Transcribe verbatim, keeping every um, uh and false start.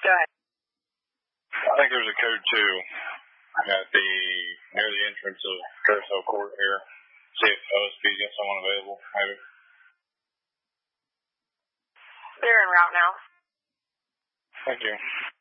Go ahead. I think there's a code two at the near the entrance of Carousel Court here. See if O S P's got someone available, maybe. They're en route now. Thank you.